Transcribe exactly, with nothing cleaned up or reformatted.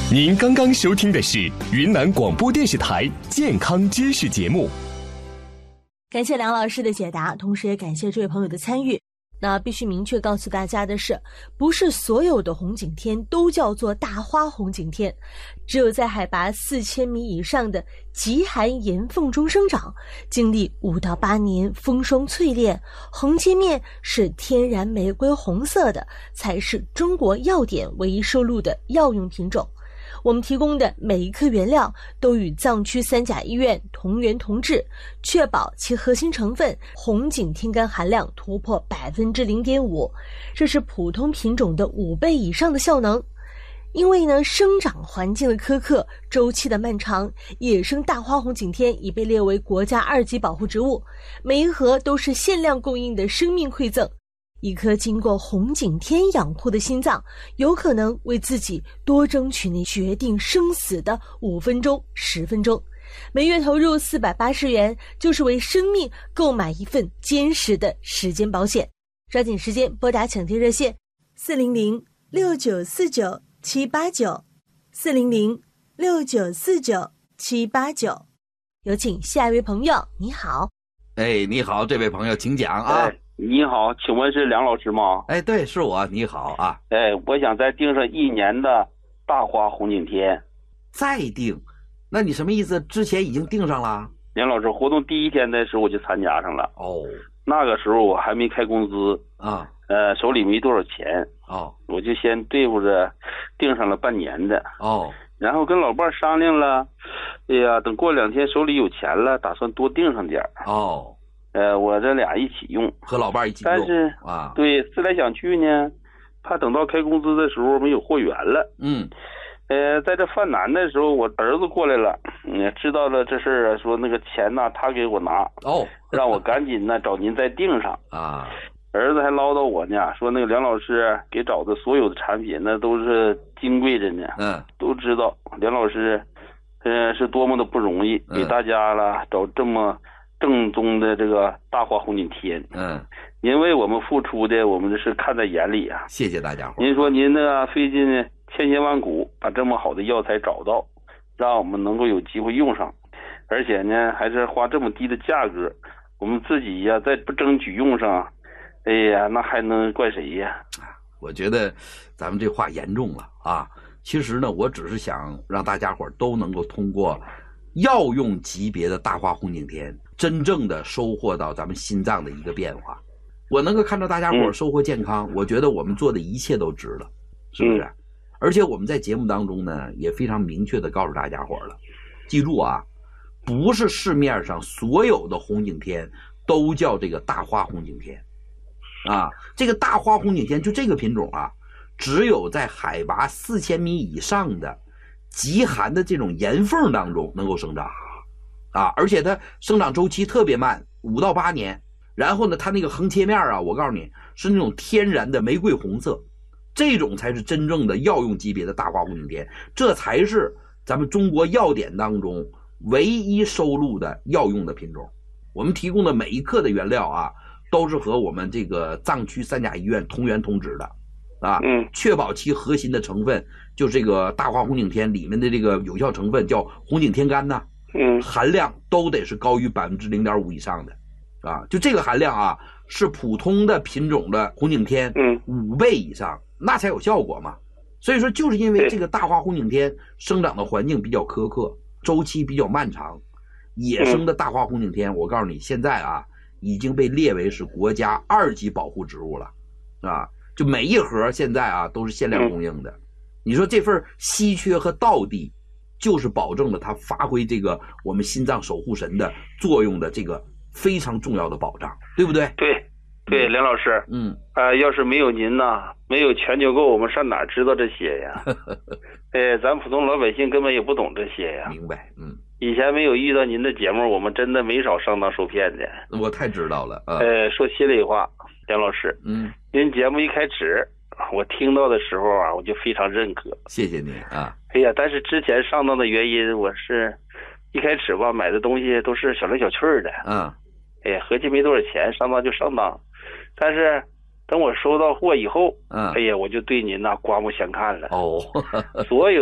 您刚刚收听的是云南广播电视台健康知识节目。 感谢梁老师的解答，同时也感谢这位朋友的参与。那必须明确告诉大家的是，不是所有的红景天都叫做大花红景天，只有在海拔四千米以上的极寒岩缝中生长，经历五到八年风霜淬炼，横切面是天然玫瑰红色的，才是中国药典唯一收录的药用品种。我们提供的每一克原料都与藏区三甲医院同源同质，确保其核心成分红景天苷含量突破百分之零点五，这是普通品种的五倍以上的效能。因为呢，生长环境的苛刻，周期的漫长，野生大花红景天已被列为国家二级保护植物，每一盒都是限量供应的生命馈赠。一颗经过红景天养护的心脏，有可能为自己多争取那决定生死的五分钟、十分钟。每月投入四百八十元，就是为生命购买一份坚实的时间保险。抓紧时间拨打抢贴热线四零零六九四九七八九四零零六九四九七八九。有请下一位朋友，你好。 哎，你好，这位朋友，请讲啊。 哎你好，请问是梁老师吗？ 哎，对，是我。你好啊。 哎，我想再订上一年的大花红景天。 再订？那你什么意思？之前已经订上了？ 梁老师，活动第一天的时候我就参加上了。 哦。 那个时候我还没开工资啊， 呃，手里没多少钱。 哦。 我就先对付着订上了半年的。 哦。 然后跟老伴商量了，哎呀，等过两天手里有钱了，打算多订上点。 哦。 呃，我这俩一起用， 和老伴一起用， 但是啊， 对，思来想去呢，怕等到开工资的时候没有货源了。 嗯， 呃，在这犯难的时候，我儿子过来了，嗯，知道了这事儿，说那个钱呢，他给我拿， 哦， 让我赶紧呢找您再订上啊。 儿子还唠叨我呢，说那个梁老师给找的所有的产品那都是金贵着呢， 嗯， 都知道梁老师，呃，是多么的不容易，给大家了找这么正宗的这个大花红景天。 嗯， 您为我们付出的，我们这是看在眼里啊。 谢谢大家伙。 您说您呢费尽千辛万苦把这么好的药材找到，让我们能够有机会用上，而且呢还是花这么低的价格，我们自己呀再不争取用上，哎呀，那还能怪谁呀？ 我觉得咱们这话严重了啊。其实呢，我只是想让大家伙都能够通过药用级别的大花红景天真正的收获到咱们心脏的一个变化。我能够看到大家伙收获健康，嗯，我觉得我们做的一切都值了，是不是？嗯，而且我们在节目当中呢也非常明确的告诉大家伙了，记住啊，不是市面上所有的红景天都叫这个大花红景天啊。这个大花红景天就这个品种啊，只有在海拔四千米以上的极寒的这种岩缝当中能够生长啊，而且它生长周期特别慢，五到八年。然后呢，它那个横切面啊，我告诉你是那种天然的玫瑰红色，这种才是真正的药用级别的大花红景天，这才是咱们中国药典当中唯一收录的药用的品种。我们提供的每一克的原料啊，都是和我们这个藏区三甲医院同源同质的啊， 嗯， 确保其核心的成分，就这个大花红景天里面的这个有效成分叫红景天苷呐， 嗯， 含量都得是高于百分之零点五以上的。啊，就这个含量啊，是普通的品种的红景天嗯五倍以上，那才有效果嘛。所以说，就是因为这个大花红景天生长的环境比较苛刻，周期比较漫长，野生的大花红景天，我告诉你，现在啊已经被列为是国家二级保护植物了，啊，就每一盒现在啊都是限量供应的。你说这份稀缺和道地，就是保证了它发挥这个我们心脏守护神的作用的这个非常重要的保障，对不对？ 对，对，梁老师， 嗯， 呃，要是没有您呐，没有全球购，我们上哪知道这些呀？哎，咱普通老百姓根本也不懂这些呀。 明白，嗯。 以前没有遇到您的节目，我们真的没少上当受骗的。 我太知道了啊。 呃，说心里话，梁老师， 嗯， 您节目一开始，我听到的时候啊，我就非常认可。 谢谢你啊。 哎呀，但是之前上当的原因，我是一开始吧买的东西都是小来小去的。 嗯。 哎呀，合计没多少钱，上当就上当，但是等我收到货以后， 嗯， 哎呀，我就对您呐刮目相看了。 哦， 所有